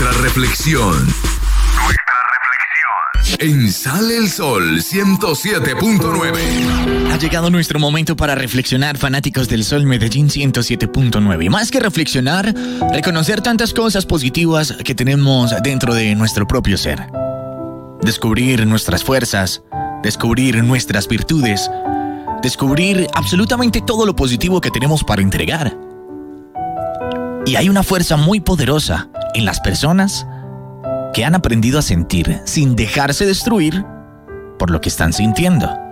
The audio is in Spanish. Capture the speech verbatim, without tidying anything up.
Nuestra reflexión. Nuestra reflexión. En Sale el Sol ciento siete punto nueve. Ha llegado nuestro momento para reflexionar, fanáticos del Sol Medellín ciento siete punto nueve. Más que reflexionar, reconocer tantas cosas positivas que tenemos dentro de nuestro propio ser. Descubrir nuestras fuerzas, descubrir nuestras virtudes, descubrir absolutamente todo lo positivo que tenemos para entregar. Y hay una fuerza muy poderosa en las personas que han aprendido a sentir sin dejarse destruir por lo que están sintiendo.